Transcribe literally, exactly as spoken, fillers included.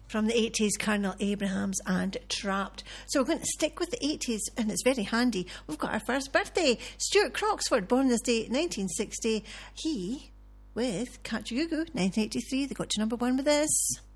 From the eighties, Colonel Abrahams and Trapped. So we're going to stick with the eighties, and it's very handy. We've got our first birthday. Stuart Croxford, born this day, nineteen sixty. He, with Kachugugu, nineteen eighty-three, they got to number one with this.